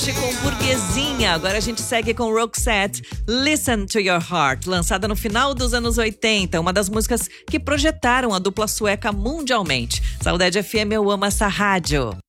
Avicii com Burguesinha. Agora a gente segue com Roxette, Listen to Your Heart, lançada no final dos anos 80, uma das músicas que projetaram a dupla sueca mundialmente. Saudade FM, eu amo essa rádio.